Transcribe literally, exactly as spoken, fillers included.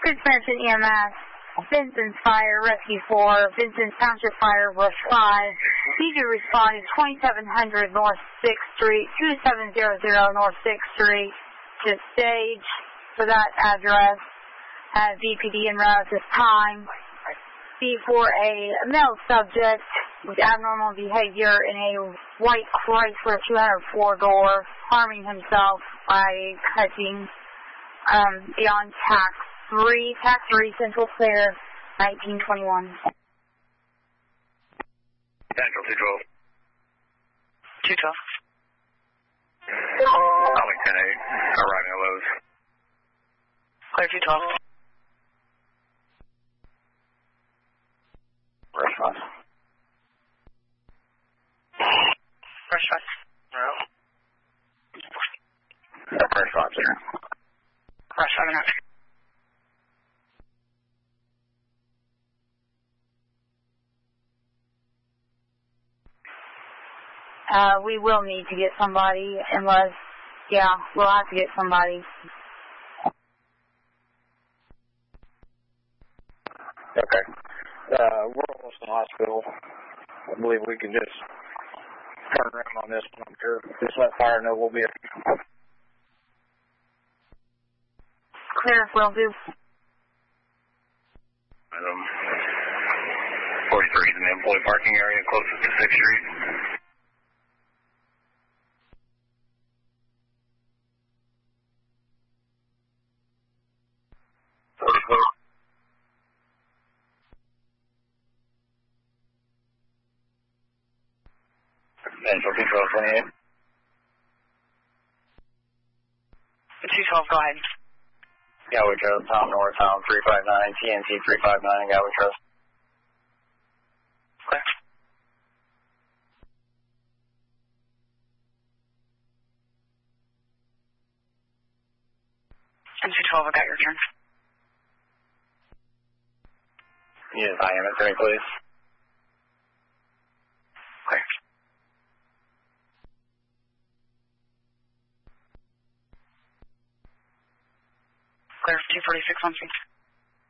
Good Samaritan E M S. Vincent's Fire, Rescue four. Vincent Township Fire, Rush five. Need to respond to twenty-seven hundred North sixth Street, two seven zero zero North sixth Street. To stage for that address. At V P D en route at this time. B for a male subject with abnormal behavior in a white Chrysler two oh four door, harming himself by cutting um, beyond tax three, tax three, Central Clear, nineteen twenty-one. Central two twelve. two twelve. Calling ten eight, arriving at Lowe's. Clear two twelve. Restaurant. Restaurant. No. No restaurant there. Restaurant enough. Uh, we will need to get somebody unless, yeah, we'll have to get somebody. Okay. Uh, we're almost in the hospital. I believe we can just turn around on this one. I'm sure. Just let fire know we'll be here. Clear, will do. Um, forty-three is in the employee parking area closest to sixth Street. forty-four. Central Control twenty-eight. two twelve, go ahead. Galway Trust, Tom North, Tom three five nine, T N T three five nine, Galway Trust. Clear. And two twelve, I got your turn. Yes, I am. Attorney, please. Clear. Clear, two forty-six on scene.